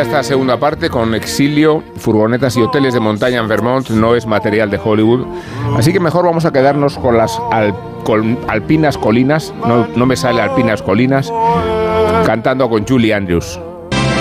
Ya esta segunda parte con exilio, furgonetas y hoteles de montaña en Vermont no es material de Hollywood. Así que mejor vamos a quedarnos con las alpinas colinas, no me sale alpinas colinas, cantando con Julie Andrews.